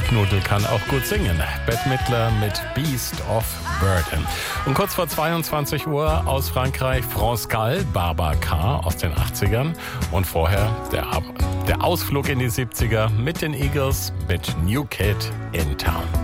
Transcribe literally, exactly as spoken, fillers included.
Knudel kann auch gut singen. Bette Midler mit Beast of Burden. Und kurz vor zweiundzwanzig Uhr aus Frankreich France Gall, Babacar aus den achtzigern. Und vorher der, der Ausflug in die siebziger mit den Eagles mit New Kid in Town.